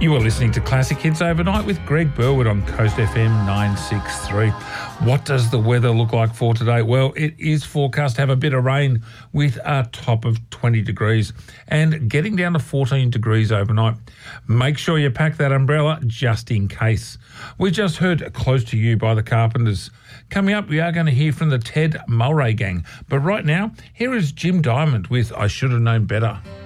You are listening to Classic Hits Overnight with Greg Burwood on Coast FM 963. What does the weather look like for today? Well, it is forecast to have a bit of rain with a top of 20 degrees and getting down to 14 degrees overnight. Make sure you pack that umbrella just in case. We just heard Close to You by the Carpenters. Coming up, we are going to hear from the Ted Mulray Gang. But right now, here is Jim Diamond with I Should Have Known Better.